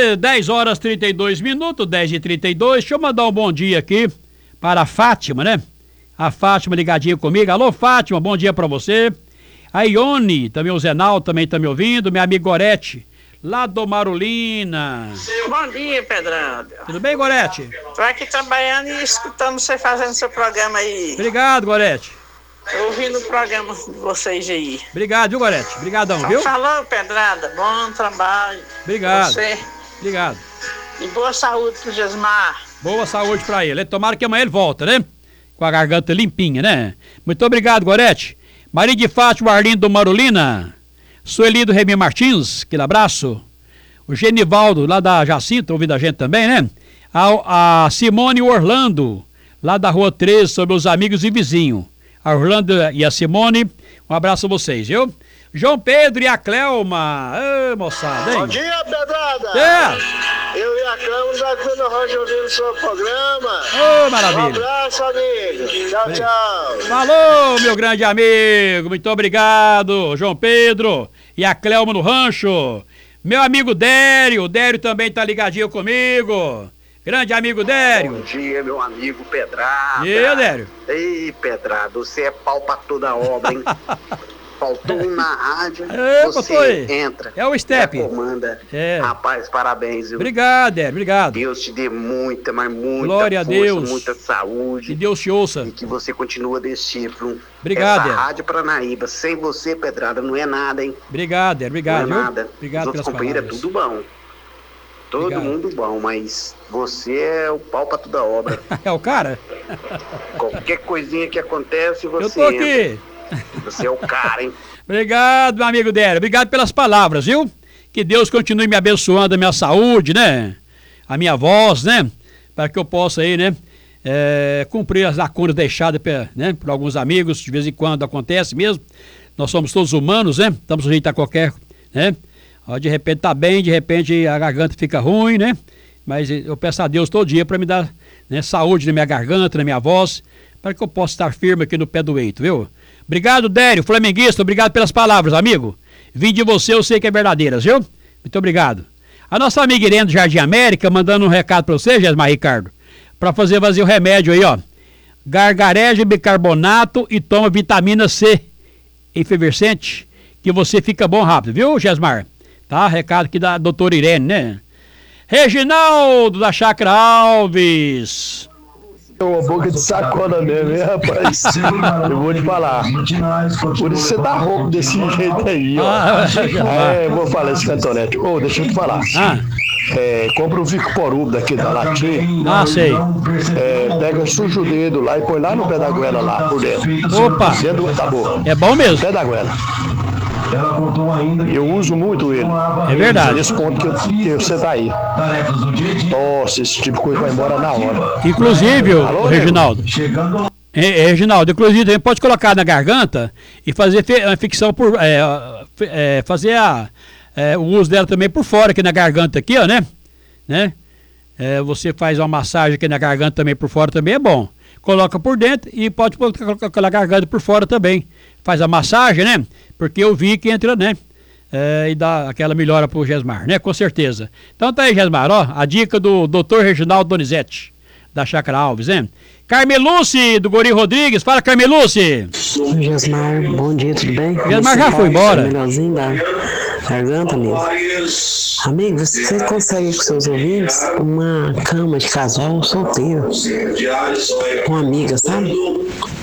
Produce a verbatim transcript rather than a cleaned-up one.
dez horas e trinta e dois minutos, dez e trinta e dois. Deixa eu mandar um bom dia aqui para a Fátima, né? A Fátima ligadinha comigo. Alô, Fátima, bom dia para você. A Ione, também o Zenal, também tá me ouvindo. Minha amiga Gorete, lá do Marulina. Bom dia, Pedrada. Tudo bem, Gorete? Tô aqui trabalhando e escutando você fazendo seu programa aí. Obrigado, Gorete. Tô ouvindo o programa de vocês aí. Obrigado, viu, Gorete? Obrigadão, Então, viu? falou, Pedrada. Bom trabalho. Obrigado. Você. Obrigado. E boa saúde pro Gesmar. Boa saúde pra ele. Tomara que amanhã ele volta, né? Com a garganta limpinha, né? Muito obrigado, Gorete. Maria de Fátima, Arlindo do Marulina. Sueli do Remy Martins, aquele abraço. O Genivaldo, lá da Jacinta, ouvindo a gente também, né? A, a Simone Orlando, lá da Rua treze, são meus amigos e vizinhos. A Orlando e a Simone, um abraço a vocês, viu? João Pedro e a Clelma. Ô, moçada, hein? Bom dia, Pedrada! É! Eu e a Clelma já aqui no Roger ouvindo o seu programa. Ô, maravilha! Um abraço, amigo! Tchau, tchau! Falou, meu grande amigo! Muito obrigado, João Pedro e a Clelma no rancho. Meu amigo Dério, o Dério também tá ligadinho comigo. Grande amigo Dério. Bom dia, meu amigo Pedrada. E aí, Dério? Ei, Pedrada, você é pau pra toda obra, hein? Faltou um na rádio, É, você papai. entra. É o Step. Já comanda. É. Rapaz, parabéns, viu? Obrigado, Dério, obrigado. Deus te dê muita, mas muita Glória a força, Deus. muita saúde. Que Deus te ouça. E que você continua desse tipo. Obrigado, Essa Dério. rádio Paranaíba, sem você, Pedrada, não é nada, hein? Obrigado, Dério, obrigado. não é viu? nada. Obrigado Os outros pelas companheiros é palavras. tudo bom. Todo Obrigado. mundo bom, mas você é o pau pra toda obra. É o cara? Qualquer coisinha que acontece, você Eu tô entra. aqui. Você é o cara, hein? Obrigado, meu amigo Dério. Obrigado pelas palavras, viu? Que Deus continue me abençoando a minha saúde, né? A minha voz, né? Para que eu possa aí, né? É, cumprir as lacunas deixadas, né? Por alguns amigos, de vez em quando acontece mesmo. Nós somos todos humanos, né? Estamos sujeitos a qualquer, né? Ó, de repente tá bem, de repente a garganta fica ruim, né? Mas eu peço a Deus todo dia para me dar, né, saúde na minha garganta, na minha voz, para que eu possa estar firme aqui no pé do eito, viu? Obrigado, Dério, flamenguista, obrigado pelas palavras, amigo. Vim de você, eu sei que é verdadeiras, viu? Muito obrigado. A nossa amiga Irene do Jardim América, mandando um recado para você, Gesmar Ricardo, para fazer vazio o remédio aí, ó. Gargarejo, bicarbonato e toma vitamina C efervescente, que você fica bom rápido, viu, Gesmar? Tá, recado aqui da doutora Irene, né? Reginaldo da Chácara Alves. É uma boca de sacola mesmo, hein, rapaz? Eu vou te falar. Por isso você tá rouco desse jeito aí, ó. Ah, É, eu vou falar esse cantonete. Ô, deixa eu te falar. Ah. É, compra o Vicporub daqui da Latim. Ah, sei. É, pega, suja o dedo lá e põe lá no pé da goela lá, por dentro. Opa. Dentro do tá bom. É bom mesmo. Pé da goela. Eu uso muito ele. É verdade. Nesse ponto que, eu, que você tá aí. Tosse, esse tipo de coisa vai embora na hora. Inclusive, o Alô, Reginaldo. É, é, Reginaldo, inclusive também pode colocar na garganta e fazer fe, a ficção por. É, é, fazer a, é, o uso dela também por fora, aqui na garganta, aqui, ó, né? né? É, você faz uma massagem aqui na garganta também por fora, também é bom. Coloca por dentro e pode colocar a garganta por fora também. Faz a massagem, né? Porque eu vi que entra, né? É, e dá aquela melhora pro Gesmar, né? Com certeza. Então tá aí, Gesmar, ó, a dica do doutor Reginaldo Donizete, da Chácara Alves, né? Carmeluce, do Gori Rodrigues. Fala, Carmeluce. Gesmar, bom dia, tudo bem? Gesmar já foi embora. Melhorzinho da garganta, amigo. Amigo, você consegue com seus ouvintes uma cama de casal solteiro com amiga, sabe?